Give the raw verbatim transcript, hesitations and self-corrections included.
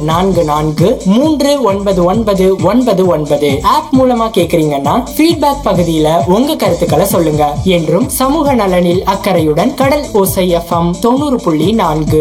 நான்கு நான்கு மூன்று ஒன்பது ஒன்பது ஒன்பது ஒன்பது. ஆப் மூலமா கேக்குறீங்கன்னா ஃபீட்பேக் பகுதியில உங்க கருத்துக்களை சொல்லுங்க. என்றும் சமூக நலனில் அக்கறையுடன் கடல் ஓசை எஃப்எம் தொண்ணூறு புள்ளி நான்கு.